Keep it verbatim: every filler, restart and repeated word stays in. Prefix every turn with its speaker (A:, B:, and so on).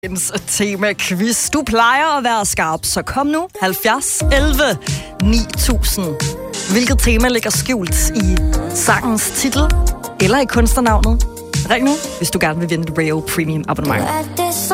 A: En tema-quiz. Du plejer at være skarp, så kom nu. halvfjerds elleve ni tusind. Hvilket tema ligger skjult i sangens titel eller i kunstnernavnet? Ring nu, hvis du gerne vil vinde et Rayo Premium abonnement.